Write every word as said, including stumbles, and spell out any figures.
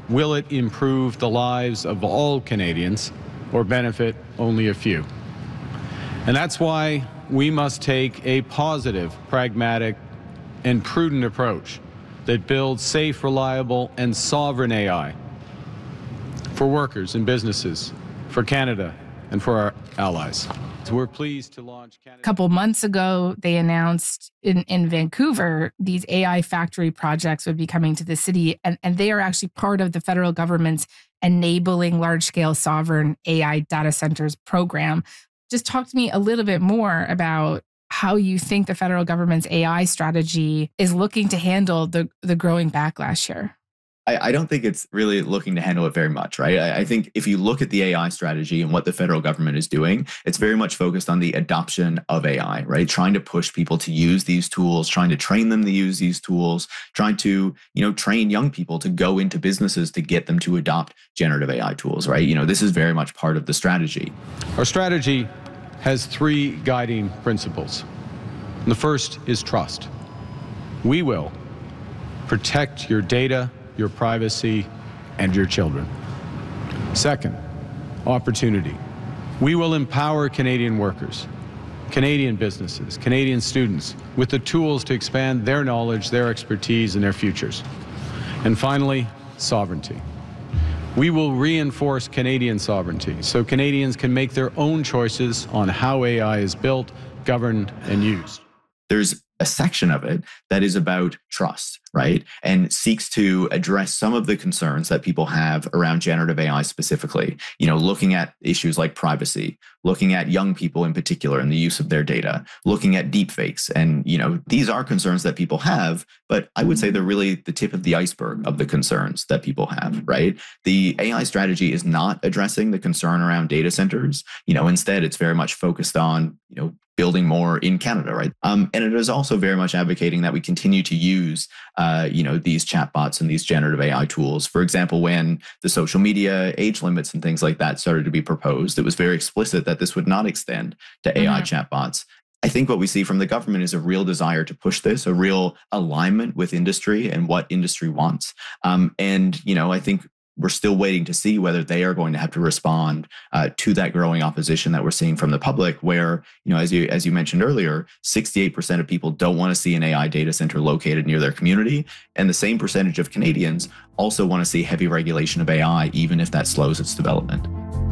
will it improve the lives of all Canadians or benefit only a few? And that's why we must take a positive, pragmatic, and prudent approach that builds safe, reliable, and sovereign A I for workers and businesses, for Canada, and for our allies. So we're pleased to launch Canada. A couple months ago, they announced in, in Vancouver, these A I factory projects would be coming to the city, and, and they are actually part of the federal government's Enabling Large-Scale Sovereign A I Data Centers program. Just talk to me a little bit more about how you think the federal government's A I strategy is looking to handle the, the growing backlash here. I, I don't think it's really looking to handle it very much, right? I, I think if you look at the A I strategy and what the federal government is doing, it's very much focused on the adoption of A I, right? Trying to push people to use these tools, trying to train them to use these tools, trying to, you know, train young people to go into businesses to get them to adopt generative A I tools, right? You know, this is very much part of the strategy. Our strategy has three guiding principles. The first is trust. We will protect your data, your privacy, and your children. Second, opportunity. We will empower Canadian workers, Canadian businesses, Canadian students with the tools to expand their knowledge, their expertise, and their futures. And finally, sovereignty. We will reinforce Canadian sovereignty so Canadians can make their own choices on how A I is built, governed, and used. There's a section of it that is about trust, right? And seeks to address some of the concerns that people have around generative A I specifically, you know, looking at issues like privacy, looking at young people in particular and the use of their data, looking at deepfakes. And, you know, these are concerns that people have, but I would say they're really the tip of the iceberg of the concerns that people have, right? The A I strategy is not addressing the concern around data centers. You know, instead, it's very much focused on, you know, building more in Canada, right? Um, and it is also very much advocating that we continue to use, uh, you know, these chatbots and these generative A I tools. For example, when the social media age limits and things like that started to be proposed, it was very explicit that this would not extend to mm-hmm. A I chatbots. I think what we see from the government is a real desire to push this, a real alignment with industry and what industry wants. Um, and, you know, I think we're still waiting to see whether they are going to have to respond uh, to that growing opposition that we're seeing from the public, where, you know, as you as you mentioned earlier, sixty-eight percent of people don't want to see an A I data center located near their community. And the same percentage of Canadians also want to see heavy regulation of A I, even if that slows its development.